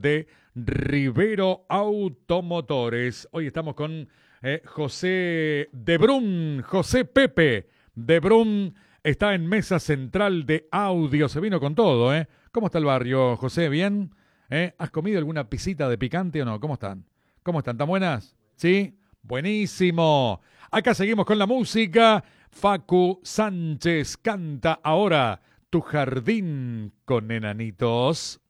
de Rivero Automotores. Hoy estamos con José de Brun, José Pepe de Brun. Está en mesa central de audio, se vino con todo, ¿eh? ¿Cómo está el barrio, José? ¿Bien? ¿Has comido alguna pisita de picante o no? ¿Cómo están? ¿Cómo están? ¿Tan buenas? ¿Sí? Buenísimo. Acá seguimos con la música. Facu Sánchez canta ahora Tu jardín con enanitos.